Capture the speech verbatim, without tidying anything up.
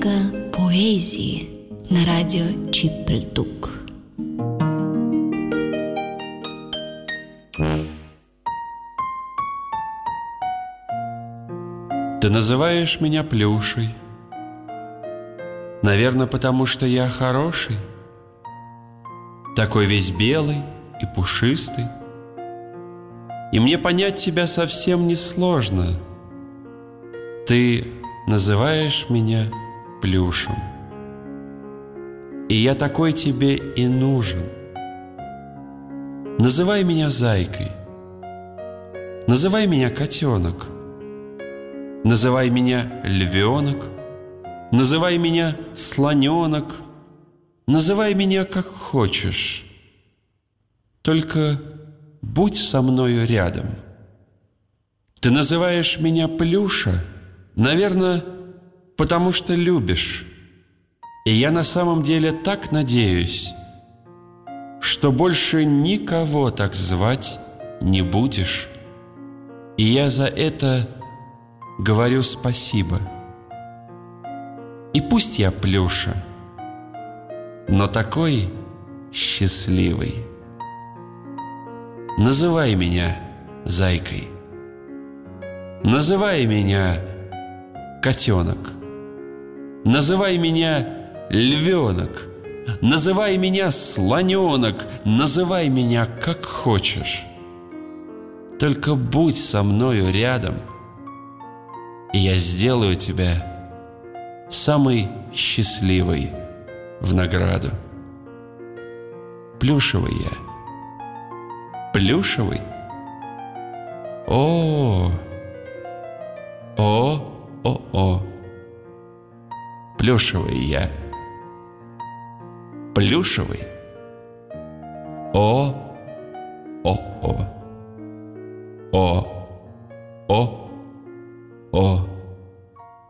Музыка поэзии на радио Чипльдук. Ты называешь меня Плюшей, наверное, потому что я хороший, такой весь белый и пушистый. И мне понять тебя совсем несложно. Ты называешь меня Плюшем, и я такой тебе и нужен. Называй меня Зайкой, называй меня Котенок, называй меня Львенок, называй меня Слоненок, называй меня как хочешь. Только будь со мною рядом. Ты называешь меня Плюша, наверное, потому что любишь. И я на самом деле так надеюсь, что больше никого так звать не будешь. И я за это говорю спасибо. И пусть я Плюша, но такой счастливый. Называй меня Зайкой, называй меня Котенок, называй меня Львенок, называй меня Слоненок, называй меня как хочешь. Только будь со мною рядом, и я сделаю тебя самой счастливой в награду. Плюшевый я, плюшевый. О, о, о, о, плюшевый я, плюшевый. О, о, о, о, о, о.